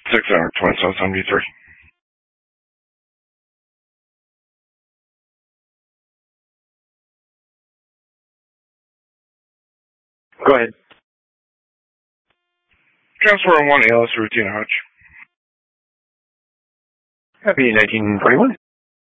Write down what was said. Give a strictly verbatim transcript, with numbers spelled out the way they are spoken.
six hour, twenty-seven seventy-three. Go ahead. Transfer one A L S routine, Hutch. Happy nineteen twenty-one.